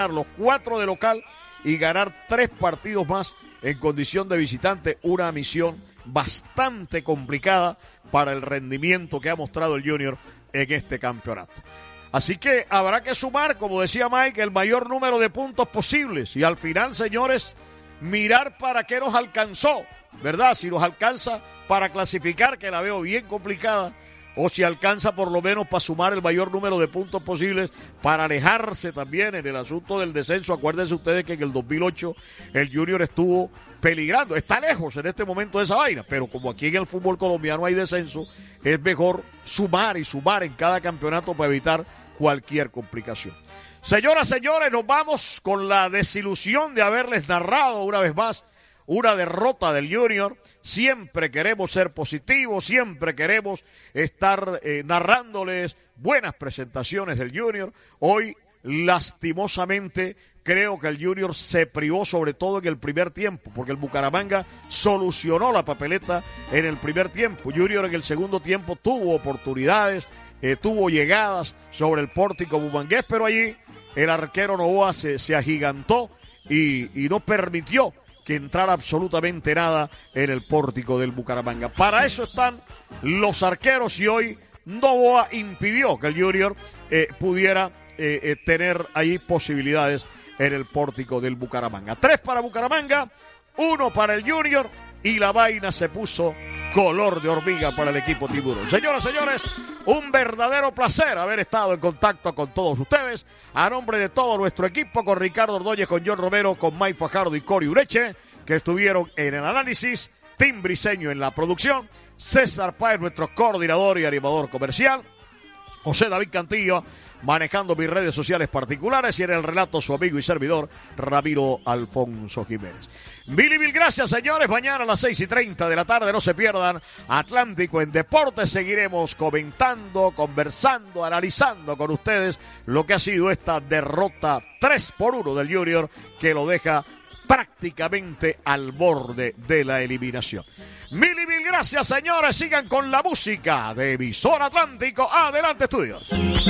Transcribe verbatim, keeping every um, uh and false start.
los cuatro de local y ganar tres partidos más en condición de visitante, una misión bastante complicada para el rendimiento que ha mostrado el Junior en este campeonato. Así que habrá que sumar, como decía Mike, el mayor número de puntos posibles y al final, señores, mirar para qué nos alcanzó, ¿verdad? Si nos alcanza para clasificar, que la veo bien complicada, o si alcanza por lo menos para sumar el mayor número de puntos posibles para alejarse también en el asunto del descenso. Acuérdense ustedes que en el dos mil ocho el Junior estuvo peligrando, está lejos en este momento de esa vaina, pero como aquí en el fútbol colombiano hay descenso, es mejor sumar y sumar en cada campeonato para evitar cualquier complicación. Señoras, señores, nos vamos con la desilusión de haberles narrado una vez más una derrota del Junior. Siempre queremos ser positivos, siempre queremos estar eh, narrándoles buenas presentaciones del Junior. Hoy, lastimosamente, creo que el Junior se privó sobre todo en el primer tiempo, porque el Bucaramanga solucionó la papeleta en el primer tiempo. Junior en el segundo tiempo tuvo oportunidades, eh, tuvo llegadas sobre el pórtico bumangués, pero allí el arquero Novoa se, se agigantó y, y no permitió que entrara absolutamente nada en el pórtico del Bucaramanga. Para eso están los arqueros y hoy Novoa impidió que el Junior eh, pudiera eh, eh, tener ahí posibilidades en el pórtico del Bucaramanga. Tres para Bucaramanga, uno para el Junior y la vaina se puso color de hormiga para el equipo tiburón. Señoras, señores, un verdadero placer haber estado en contacto con todos ustedes. A nombre de todo nuestro equipo, con Ricardo Ordóñez, con John Romero, con Mike Fajardo y Cory Ureche, que estuvieron en el análisis, Tim Briseño en la producción, César Páez, nuestro coordinador y animador comercial, José David Cantillo, manejando mis redes sociales particulares, y en el relato su amigo y servidor, Ramiro Alfonso Jiménez. Mil y mil gracias, señores. Mañana a las seis y treinta de la tarde, no se pierdan Atlántico en Deportes. Seguiremos comentando, conversando, analizando con ustedes lo que ha sido esta derrota tres por uno del Junior, que lo deja prácticamente al borde de la eliminación. Mil y mil gracias, señores. Sigan con la música de Emisora Atlántico. Adelante, estudios.